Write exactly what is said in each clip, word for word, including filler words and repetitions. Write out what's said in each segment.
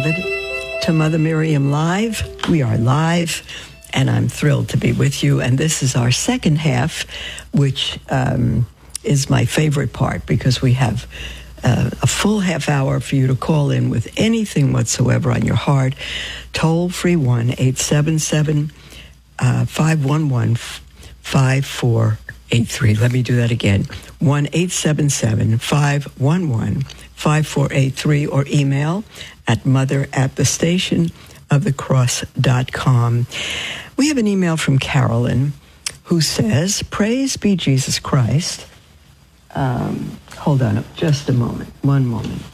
beloved, to Mother Miriam Live. We are live, and I'm thrilled to be with you. And this is our second half, which um, is my favorite part, because we have uh, a full half hour for you to call in with anything whatsoever on your heart. Toll-free one eight seven seven, five one one, five four eight three. Let me do that again. one eight seven seven, five one one, five four eight three, or email at mother at the station of the cross dot com. We have an email from Carolyn who says, "Praise be Jesus Christ." Um, hold on just a moment. One moment.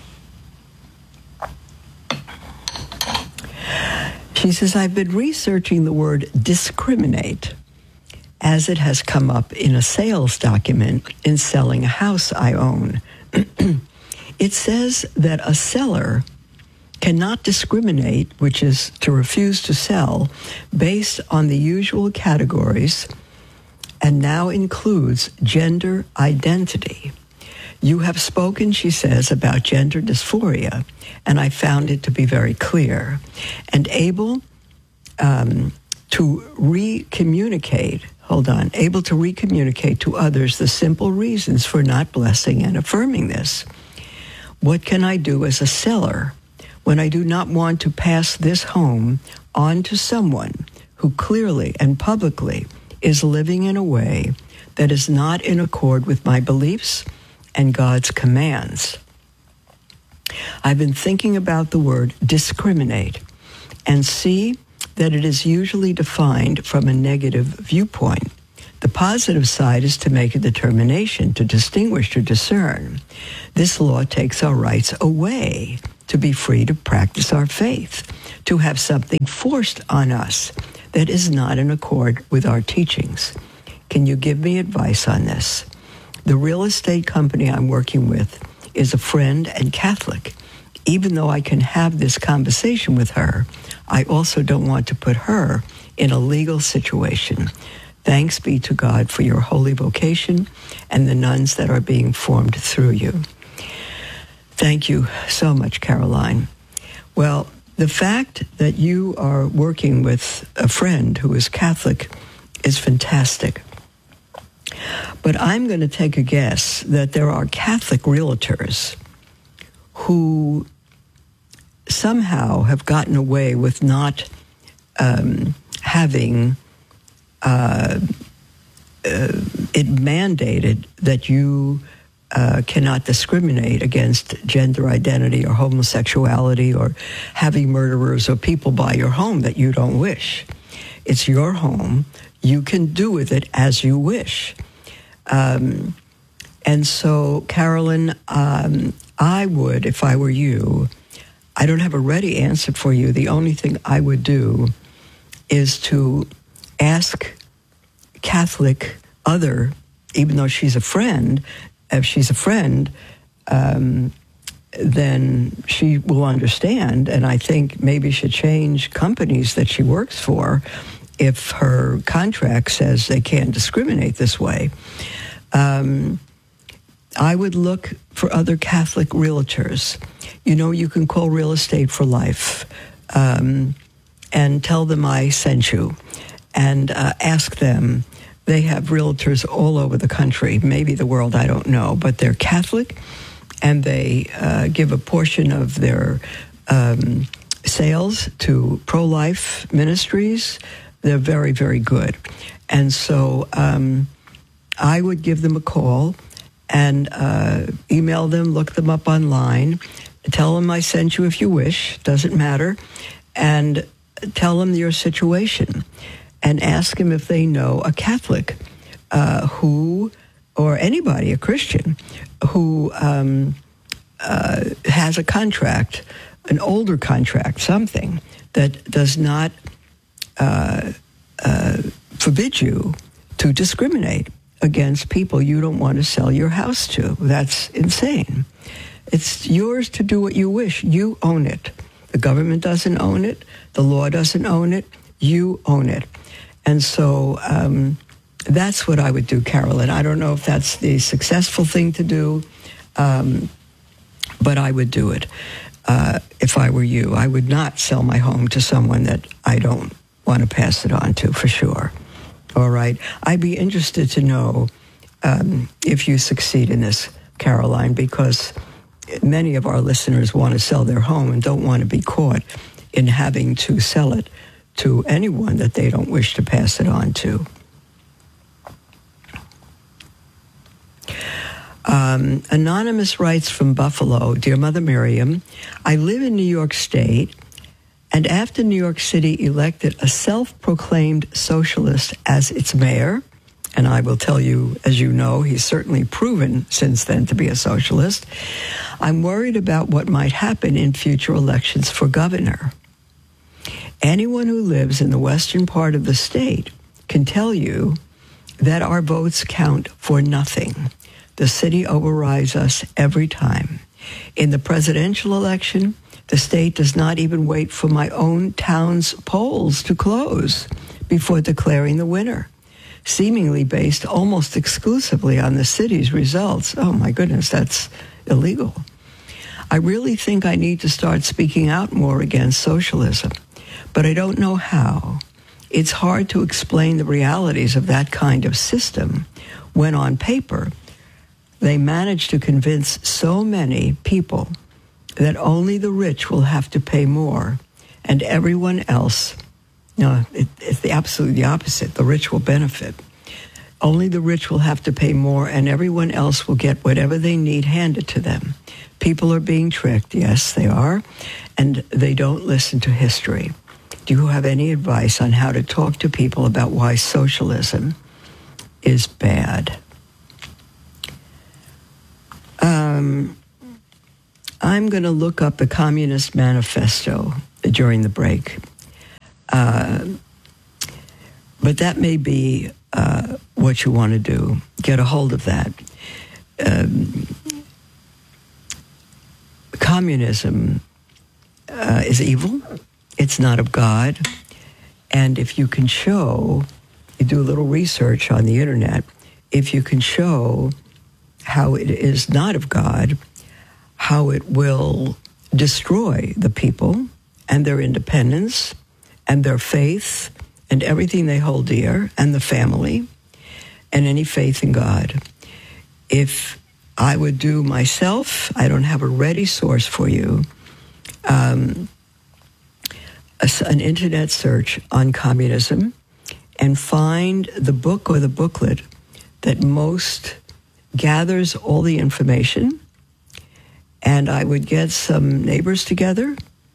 She says, "I've been researching the word discriminate as it has come up in a sales document in selling a house I own. It says that a seller cannot discriminate, which is to refuse to sell, based on the usual categories, and now includes gender identity. You have spoken," she says, "about gender dysphoria, and I found it to be very clear and able um, to re-communicate Hold on. Able to recommunicate to others the simple reasons for not blessing and affirming this. What can I do as a seller when I do not want to pass this home on to someone who clearly and publicly is living in a way that is not in accord with my beliefs and God's commands? I've been thinking about the word discriminate and see that it is usually defined from a negative viewpoint. The positive side is to make a determination, to distinguish, to discern. This law takes our rights away to be free to practice our faith, to have something forced on us that is not in accord with our teachings. Can you give me advice on this? The real estate company I'm working with is a friend and Catholic. Even though I can have this conversation with her, I also don't want to put her in a legal situation. Thanks be to God for your holy vocation and the nuns that are being formed through you." Thank you so much, Caroline. Well, the fact that you are working with a friend who is Catholic is fantastic. But I'm going to take a guess that there are Catholic realtors who somehow have gotten away with not um, having uh, uh, it mandated that you uh, cannot discriminate against gender identity or homosexuality or having murderers or people buy your home that you don't wish. It's your home. You can do with it as you wish. Um, and so, Carolyn, um, I would, if I were you, I don't have a ready answer for you. The only thing I would do is to ask Catholic other, even though she's a friend, if she's a friend, um, then she will understand. And I think maybe should change companies that she works for if her contract says they can't discriminate this way. Um, I would look for other Catholic realtors. You know, you can call Real Estate for Life um, and tell them I sent you, and uh, ask them. They have realtors all over the country, maybe the world, I don't know, but they're Catholic, and they uh, give a portion of their um, sales to pro-life ministries. They're very, very good. And so um, I would give them a call and uh, email them, look them up online, tell them I sent you if you wish, doesn't matter, and tell them your situation, and ask them if they know a Catholic uh, who, or anybody, a Christian, who um, uh, has a contract, an older contract, something that does not uh, uh, forbid you to discriminate against people you don't want to sell your house to. That's insane. It's yours to do what you wish. You own it. The government doesn't own it. The law doesn't own it. You own it. And so um, that's what I would do, Carolyn. I don't know if that's the successful thing to do, um, but I would do it uh, if I were you. I would not sell my home to someone that I don't want to pass it on to, for sure. All right. I'd be interested to know um, if you succeed in this, Caroline, because many of our listeners want to sell their home and don't want to be caught in having to sell it to anyone that they don't wish to pass it on to. Um, Anonymous writes from Buffalo, Dear Mother Miriam, I live in New York State, and after New York City elected a self-proclaimed socialist as its mayor, and I will tell you, as you know, he's certainly proven since then to be a socialist, I'm worried about what might happen in future elections for governor. Anyone who lives in the western part of the state can tell you that our votes count for nothing. The city overrides us every time. In the presidential election, the state does not even wait for my own town's polls to close before declaring the winner, seemingly based almost exclusively on the city's results. Oh my goodness, that's illegal. I really think I need to start speaking out more against socialism, but I don't know how. It's hard to explain the realities of that kind of system when on paper they manage to convince so many people that only the rich will have to pay more and everyone else, no, it, it's the absolutely the opposite. The rich will benefit. Only the rich will have to pay more and everyone else will get whatever they need handed to them. People are being tricked, yes, they are, and they don't listen to history. Do you have any advice on how to talk to people about why socialism is bad? Um, I'm going to look up the Communist Manifesto during the break. Uh, but that may be uh, what you want to do. Get a hold of that. Um, communism uh, is evil. It's not of God. And if you can show, you do a little research on the internet, if you can show how it is not of God, how it will destroy the people and their independence and their faith and everything they hold dear and the family and any faith in God. If I would do myself, I don't have a ready source for you, um, a, an internet search on communism and find the book or the booklet that most gathers all the information, and I would get some neighbors together,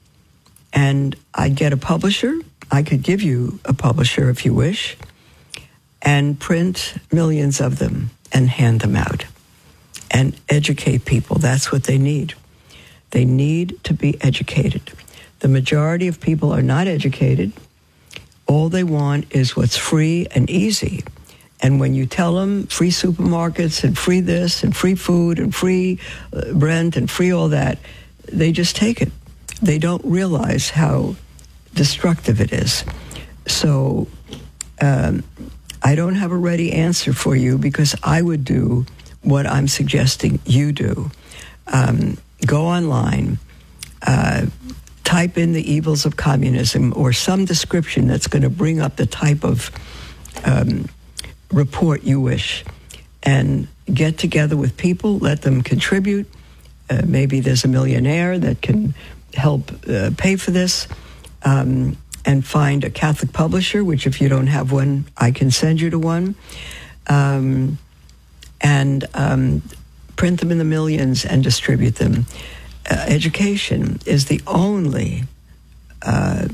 and I'd get a publisher. I could give you a publisher if you wish, and print millions of them and hand them out and educate people. That's what they need. They need to be educated. The majority of people are not educated. All they want is what's free and easy. And when you tell them free supermarkets and free this and free food and free rent and free all that, they just take it. They don't realize how destructive it is. So um, I don't have a ready answer for you because I would do what I'm suggesting you do. Um, go online, uh, type in the evils of communism or some description that's going to bring up the type of um, report you wish, and get together with people, let them contribute. Uh, maybe there's a millionaire that can help uh, pay for this, um, and find a Catholic publisher, which if you don't have one, I can send you to one, um, and um, print them in the millions and distribute them. Uh, education is the only uh,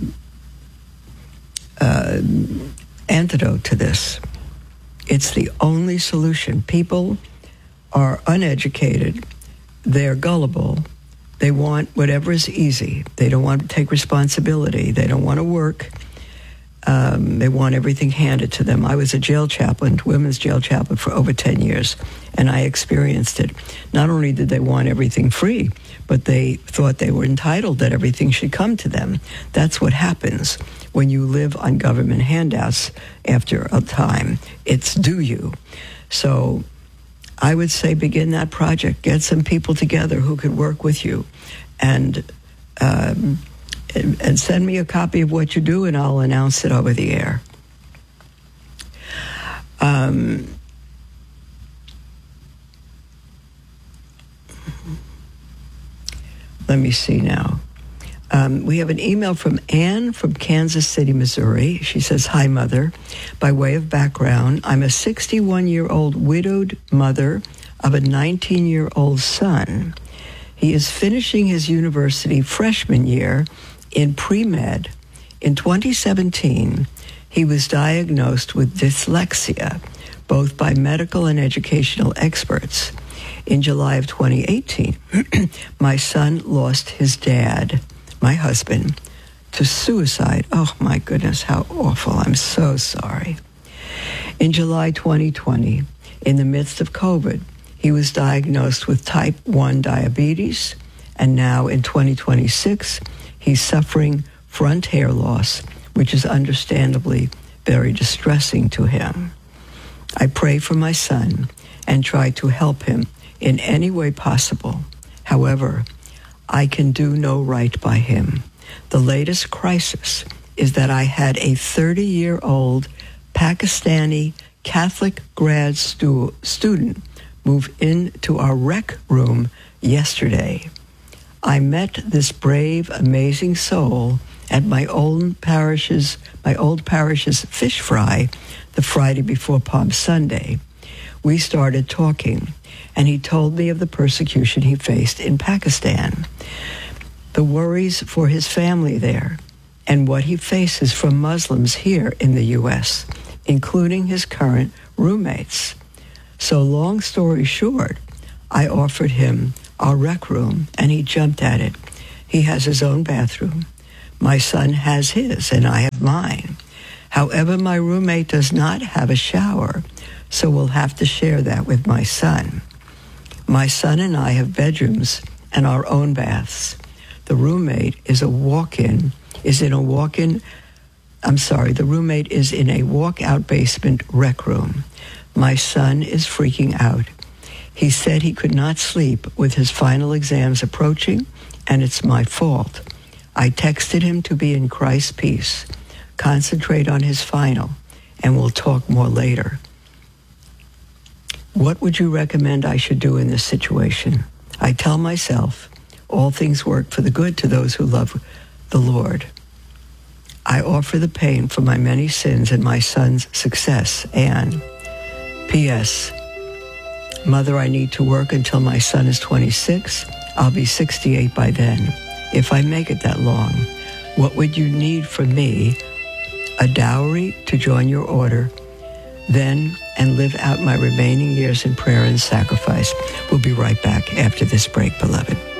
uh, antidote to this. It's the only solution. People are uneducated. They're gullible. They want whatever is easy. They don't want to take responsibility. They don't want to work. Um, they want everything handed to them. I was a jail chaplain, women's jail chaplain for over ten years, and I experienced it. Not only did they want everything free, but they thought they were entitled, that everything should come to them. That's what happens when you live on government handouts after a time. It's due you. So I would say begin that project. Get some people together who could work with you, and um, and, and send me a copy of what you do, and I'll announce it over the air. Um, let me see now. Um, we have an email from Anne from Kansas City, Missouri. She says, "Hi, Mother. By way of background, I'm a sixty-one-year-old widowed mother of a nineteen-year-old son. He is finishing his university freshman year in pre-med. In twenty seventeen, he was diagnosed with dyslexia, both by medical and educational experts. In July of twenty eighteen, my son lost his dad, my husband, to suicide. Oh, my goodness, how awful. I'm so sorry. In July twenty twenty, in the midst of COVID, he was diagnosed with type one diabetes, and now in twenty twenty-six, he's suffering front hair loss, which is understandably very distressing to him. I pray for my son and try to help him in any way possible. However, I can do no right by him. The latest crisis is that I had a thirty-year-old Pakistani Catholic grad stu- student move into our rec room yesterday. I met this brave, amazing soul at my old parish's, my old parish's fish fry the Friday before Palm Sunday. We started talking, and he told me of the persecution he faced in Pakistan, the worries for his family there, and what he faces from Muslims here in the U S, including his current roommates. So long story short, I offered him our rec room, and he jumped at it. He has his own bathroom. My son has his, and I have mine. However, my roommate does not have a shower, so we'll have to share that with my son. My son and I have bedrooms and our own baths. The roommate is a walk-in, is in a walk-in, I'm sorry, the roommate is in a walk-out basement rec room. My son is freaking out. He said he could not sleep with his final exams approaching, and it's my fault. I texted him to be in Christ's peace, concentrate on his final, and we'll talk more later. What would you recommend I should do in this situation? I tell myself, all things work for the good to those who love the Lord. I offer the pain for my many sins and my son's success. And P S Mother, I need to work until my son is twenty-six. I'll be sixty-eight by then. If I make it that long, what would you need from me? A dowry to join your order, then, and live out my remaining years in prayer and sacrifice. We'll be right back after this break, beloved.